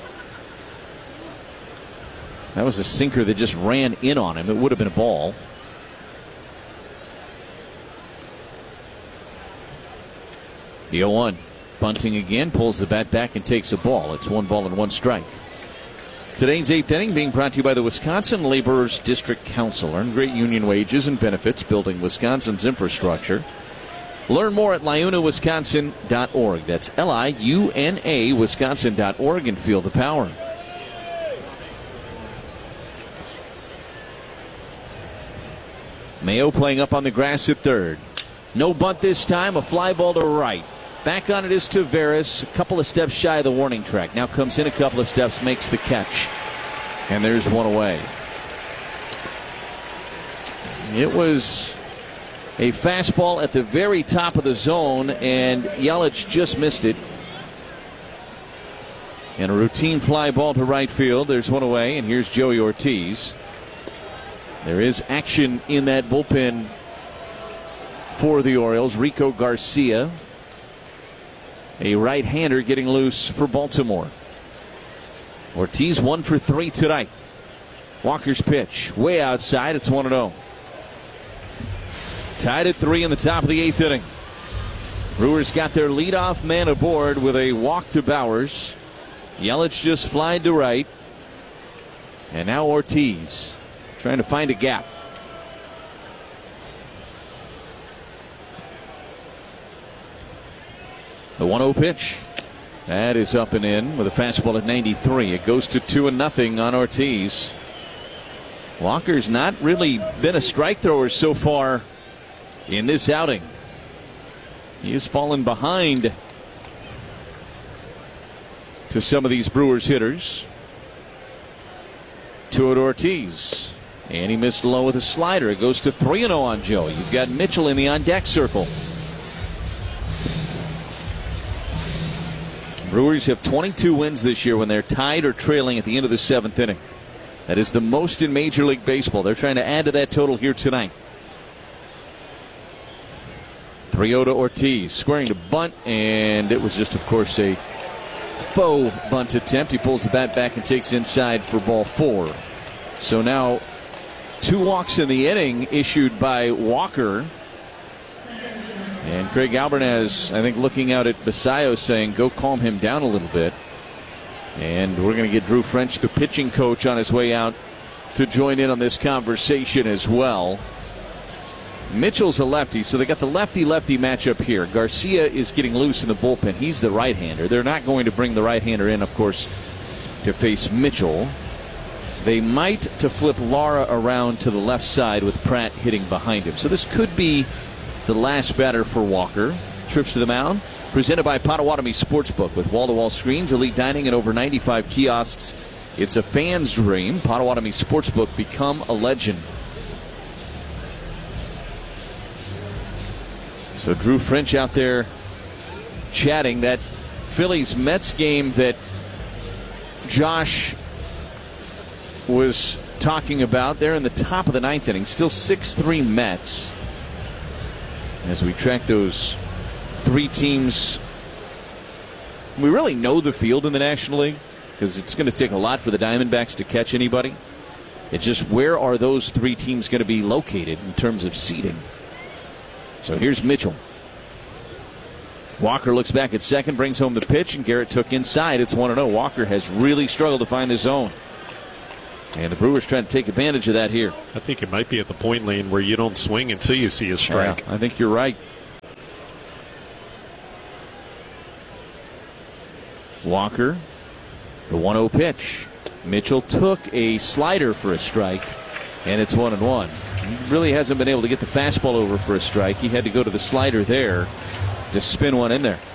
Speaker 4: That was a sinker that just ran in on him. It would have been a ball. The oh one. Bunting again, pulls the bat back and takes a ball. It's one ball and one strike. Today's eighth inning being brought to you by the Wisconsin Laborers District Council. Earn great union wages and benefits, building Wisconsin's infrastructure. Learn more at liuna wisconsin dot org. That's L I U N A Wisconsin dot org and feel the power. Mayo playing up on the grass at third. No bunt this time, a fly ball to right. Back on it is Taveras, a couple of steps shy of the warning track. Now comes in a couple of steps, makes the catch. And there's one away. It was a fastball at the very top of the zone, and Yelich just missed it. And a routine fly ball to right field. There's one away, and here's Joey Ortiz. There is action in that bullpen for the Orioles. Rico Garcia, a right-hander, getting loose for Baltimore. Ortiz one for three tonight. Walker's pitch way outside. It's one and oh. Tied at three in the top of the eighth inning. Brewers got their leadoff man aboard with a walk to Bowers. Yelich just flied to right. And now Ortiz trying to find a gap. The one oh pitch. That is up and in with a fastball at ninety-three. It goes to two and nothing on Ortiz. Walker's not really been a strike thrower so far in this outing. He has fallen behind to some of these Brewers hitters. To it, Ortiz. And he missed low with a slider. It goes to three and oh on Joe. You've got Mitchell in the on-deck circle. Brewers have twenty-two wins this year when they're tied or trailing at the end of the seventh inning. That is the most in Major League Baseball. They're trying to add to that total here tonight. three oh to Ortiz, squaring to bunt, and it was just, of course, a faux bunt attempt. He pulls the bat back and takes inside for ball four. So now two walks in the inning issued by Walker. And Craig Albernaz, I think, looking out at Basayo saying, go calm him down a little bit. And we're going to get Drew French, the pitching coach, on his way out to join in on this conversation as well. Mitchell's a lefty, so they got the lefty-lefty matchup here. Garcia is getting loose in the bullpen. He's the right-hander. They're not going to bring the right-hander in, of course, to face Mitchell. They might to flip Lara around to the left side with Pratt hitting behind him. So this could be the last batter for Walker. Trips to the mound, presented by Potawatomi Sportsbook with wall-to-wall screens, elite dining, and over ninety-five kiosks. It's a fan's dream. Potawatomi Sportsbook, become a legend. So Drew French out there chatting. That Phillies-Mets game that Josh was talking about there in the top of the ninth inning. Still six three Mets. As we track those three teams, we really know the field in the National League because it's going to take a lot for the Diamondbacks to catch anybody. It's just where are those three teams going to be located in terms of seeding. So here's Mitchell. Walker looks back at second, brings home the pitch, and Garrett took inside. It's one and oh. Walker has really struggled to find the zone. And the Brewers trying to take advantage of that here.
Speaker 5: I think it might be at the point lane where you don't swing until you see a strike.
Speaker 4: Yeah, I think you're right. Walker, the one oh pitch. Mitchell took a slider for a strike, and it's one and one. He really hasn't been able to get the fastball over for a strike. He had to go to the slider there to spin one in there.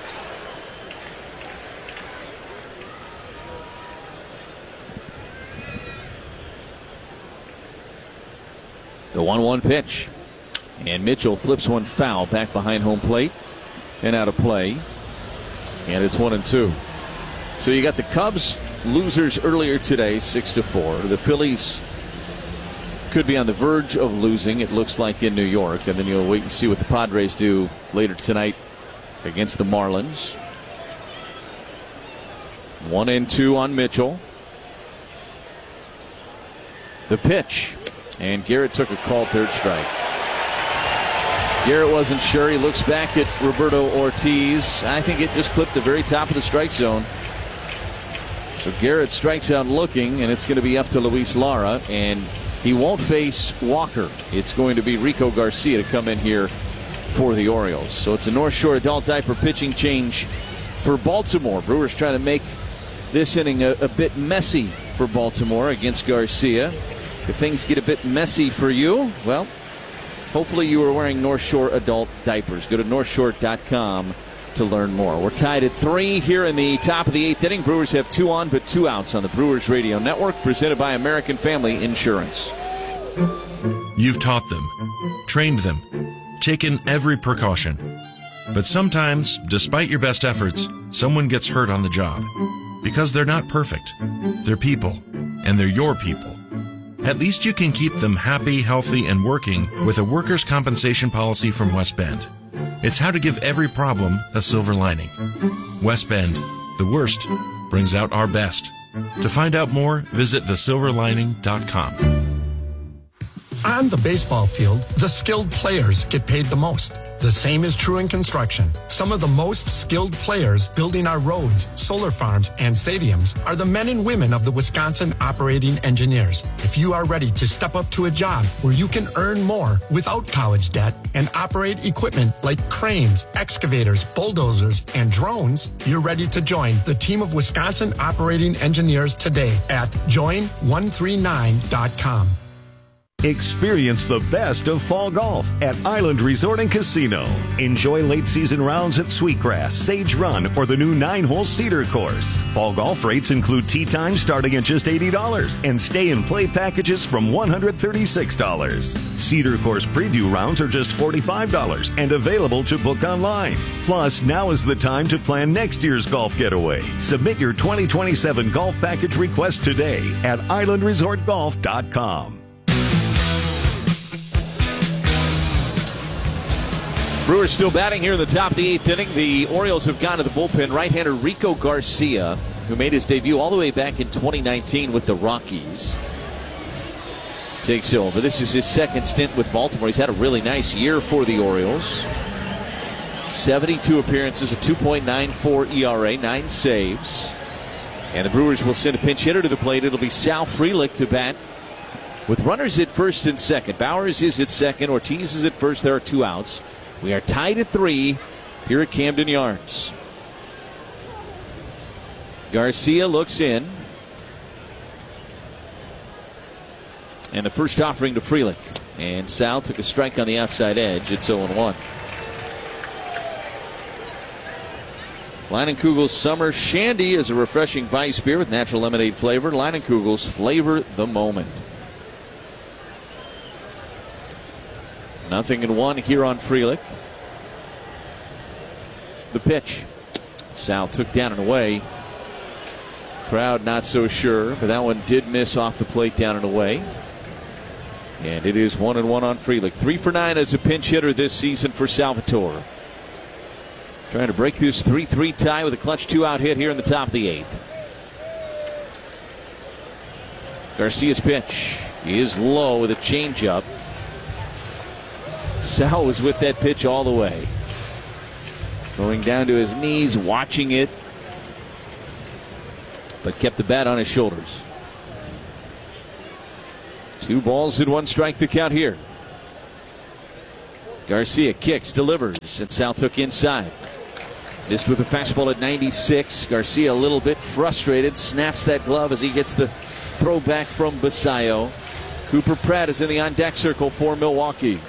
Speaker 4: The one one pitch. And Mitchell flips one foul back behind home plate and out of play. And it's one and two. So you got the Cubs losers earlier today, six to four. The Phillies could be on the verge of losing, it looks like, in New York. And then you'll wait and see what the Padres do later tonight against the Marlins. One and two on Mitchell. The pitch. And Garrett took a called third strike. Garrett wasn't sure. He looks back at Roberto Ortiz. I think it just clipped the very top of the strike zone. So Garrett strikes out looking, and it's going to be up to Luis Lara. And he won't face Walker. It's going to be Rico Garcia to come in here for the Orioles. So it's a North Shore adult diaper pitching change for Baltimore. Brewers trying to make this inning a, a bit messy for Baltimore against Garcia. If things get a bit messy for you, well, hopefully you are wearing North Shore adult diapers. Go to north shore dot com to learn more. We're tied at three here in the top of the eighth inning. Brewers have two on but two outs on the Brewers Radio Network, presented by American Family Insurance.
Speaker 1: You've taught them, trained them, taken every precaution. But sometimes, despite your best efforts, someone gets hurt on the job. Because they're not perfect. They're people, and they're your people. At least you can keep them happy, healthy, and working with a workers' compensation policy from West Bend. It's how to give every problem a silver lining. West Bend, the worst brings out our best. To find out more, visit the silver lining dot com.
Speaker 19: On the baseball field, the skilled players get paid the most. The same is true in construction. Some of the most skilled players building our roads, solar farms, and stadiums are the men and women of the Wisconsin Operating Engineers. If you are ready to step up to a job where you can earn more without college debt and operate equipment like cranes, excavators, bulldozers, and drones, you're ready to join the team of Wisconsin Operating Engineers today at join one three nine dot com.
Speaker 2: Experience the best of fall golf at Island Resort and Casino. Enjoy late season rounds at Sweetgrass, Sage Run, or the new nine-hole Cedar course. Fall golf rates include tee time starting at just eighty dollars and stay and play packages from one hundred thirty-six dollars. Cedar course preview rounds are just forty-five dollars and available to book online. Plus, now is the time to plan next year's golf getaway. Submit your twenty twenty-seven golf package request today at island resort golf dot com.
Speaker 4: Brewers still batting here in the top of the eighth inning. The Orioles have gone to the bullpen. Right-hander Rico Garcia, who made his debut all the way back in twenty nineteen with the Rockies, takes over. This is his second stint with Baltimore. He's had a really nice year for the Orioles. seventy-two appearances, a two point nine four E R A, nine saves. And the Brewers will send a pinch hitter to the plate. It'll be Sal Frelick to bat with runners at first and second. Bowers is at second. Ortiz is at first. There are two outs. We are tied at three here at Camden Yards. Garcia looks in. And the first offering to Frelick. And Sal took a strike on the outside edge. It's oh and one. Leinenkugel's Summer Shandy is a refreshing Weiss beer with natural lemonade flavor. Leinenkugel's, flavor the moment. Nothing in one here on Frelick. The pitch. Sal took down and away. Crowd not so sure, but that one did miss off the plate down and away. And it is one and one on Frelick. Three for nine as a pinch hitter this season for Salvatore. Trying to break this three three tie with a clutch two-out hit here in the top of the eighth. Garcia's pitch is low with a changeup. Sal was with that pitch all the way. going down to his knees, watching it, but kept the bat on his shoulders. Two balls and one strike to count here. Garcia kicks, delivers, and Sal took inside. Missed with a fastball at ninety-six. Garcia a little bit frustrated, snaps that glove as he gets the throw back from Basayo. Cooper Pratt is in the on-deck circle for Milwaukee.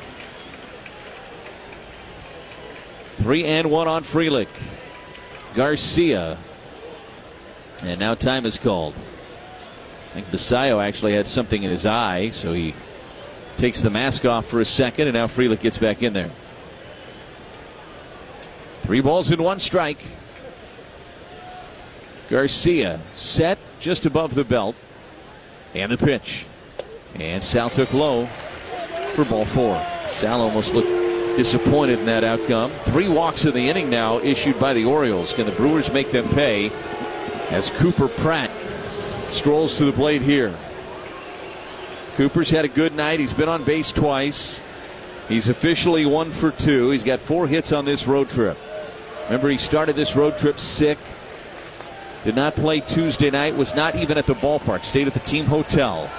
Speaker 4: Three and one on Frelick. Garcia. And now time is called. I think Basayo actually had something in his eye, so he takes the mask off for a second, and now Frelick gets back in there. Three balls and one strike. Garcia set just above the belt. And the pitch. And Sal took low for ball four. Sal almost looked disappointed in that outcome. Three walks in the inning now issued by the Orioles. Can the Brewers make them pay as Cooper Pratt strolls to the plate here? Cooper's had a good night. He's been on base twice. He's officially one for two. He's got four hits on this road trip. Remember, he started this road trip sick. Did not play Tuesday night. Was not even at the ballpark. Stayed at the team hotel.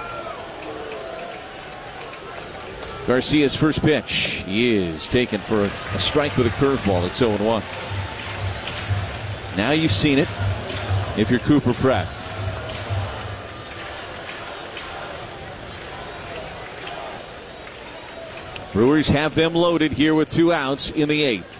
Speaker 4: Garcia's first pitch is taken for a, a strike with a curveball. It's oh and one. Now you've seen it if you're Cooper Pratt. Brewers have them loaded here with two outs in the eighth.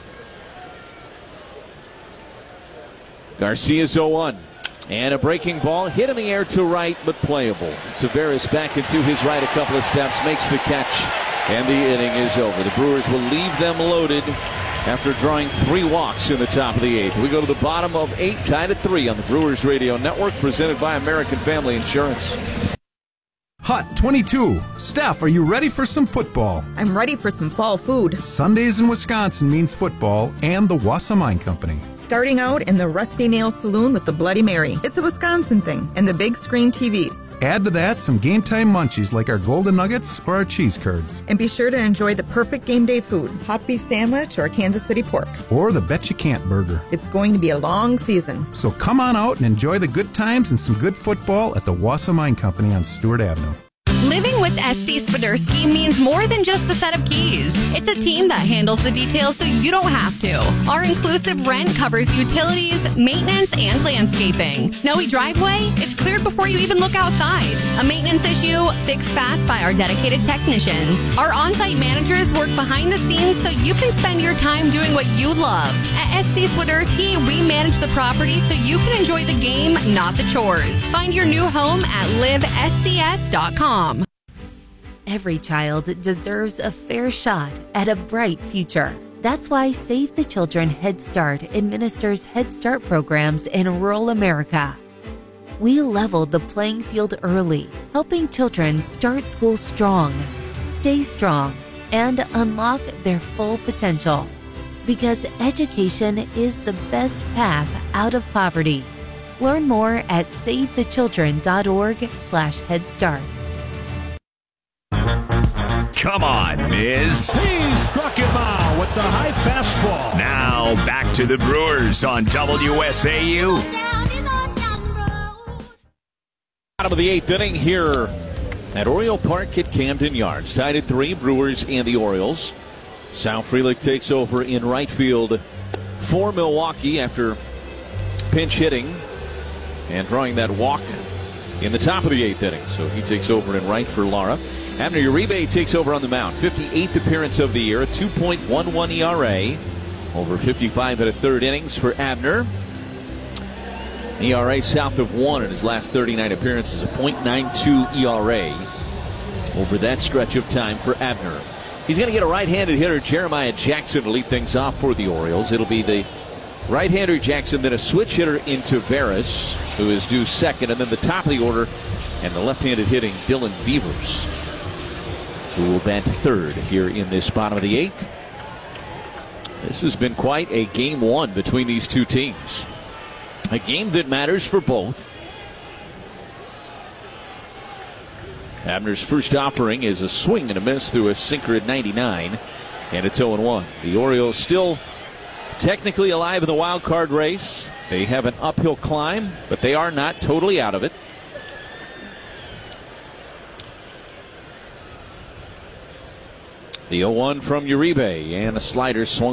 Speaker 4: Garcia's oh one. And a breaking ball hit in the air to right, but playable. Taveras back into his right a couple of steps, makes the catch, and the inning is over. The Brewers will leave them loaded after drawing three walks in the top of the eighth. We go to the bottom of eight, tied at three on the Brewers Radio Network, presented by American Family Insurance.
Speaker 6: Hot twenty-two. Steph, are you ready for some football?
Speaker 7: I'm ready for some fall food.
Speaker 6: Sundays in Wisconsin means football and the Wausau Mine Company.
Speaker 7: Starting out in the Rusty Nail Saloon with the Bloody Mary. It's a Wisconsin thing, and the big screen T Vs.
Speaker 6: Add to that some game time munchies like our Golden Nuggets or our cheese curds.
Speaker 7: And be sure to enjoy the perfect game day food, hot beef sandwich or Kansas City pork.
Speaker 6: Or the Bet You Can't burger.
Speaker 7: It's going to be a long season.
Speaker 6: So come on out and enjoy the good times and some good football at the Wausau Mine Company on Stewart Avenue.
Speaker 8: Living with S C Swiderski means more than just a set of keys. It's a team that handles the details so you don't have to. Our inclusive rent covers utilities, maintenance, and landscaping. Snowy driveway? It's cleared before you even look outside. A maintenance issue? Fixed fast by our dedicated technicians. Our on-site managers work behind the scenes so you can spend your time doing what you love. At S C Swiderski, we manage the property so you can enjoy the game, not the chores. Find your new home at live s c s dot com.
Speaker 9: Every child deserves a fair shot at a bright future. That's why Save the Children Head Start administers Head Start programs in rural America. We leveled the playing field early, helping children start school strong, stay strong, and unlock their full potential. Because education is the best path out of poverty. Learn more at save the children dot org slash head start.
Speaker 25: Come on, Miz.
Speaker 15: He struck him out with the high fastball.
Speaker 25: Now back to the Brewers on W S A U.
Speaker 4: Bottom of the eighth inning here at Oriole Park at Camden Yards. Tied at three, Brewers and the Orioles. Sal Frelick takes over in right field for Milwaukee after pinch hitting and drawing that walk in the top of the eighth inning. So he takes over in right for Lara. Abner Uribe takes over on the mound. fifty-eighth appearance of the year, a two point one one E R A. Over fifty-five and a third innings for Abner. E R A south of one in his last thirty-nine appearances, a point nine two E R A over that stretch of time for Abner. He's going to get a right-handed hitter, Jeremiah Jackson, to lead things off for the Orioles. It'll be the right-hander Jackson, then a switch hitter into Taveras, who is due second, and then the top of the order, and the left-handed hitting Dylan Beavers, who will bat third here in this bottom of the eighth. This has been quite a game one between these two teams. A game that matters for both. Abner's first offering is a swing and a miss through a sinker at ninety-nine, and it's oh and one. The Orioles still technically alive in the wild card race. They have an uphill climb, but they are not totally out of it. The oh one from Uribe, and a slider swung